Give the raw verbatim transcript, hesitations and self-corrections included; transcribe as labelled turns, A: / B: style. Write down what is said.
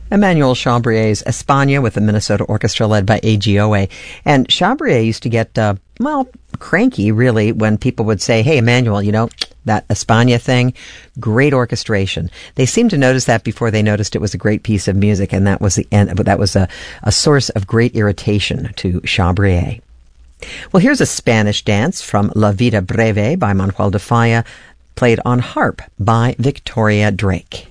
A: Emmanuel Chabrier's España with the Minnesota Orchestra led by A G O A. And Chabrier used to get, uh, well, cranky, really, when people would say, hey, Emmanuel, you know, that España thing, great orchestration. They seemed to notice that before they noticed it was a great piece of music, and that was the end, that was a, a source of great irritation to Chabrier. Well, here's a Spanish dance from La Vida Breve by Manuel de Falla, played on harp by Victoria Drake.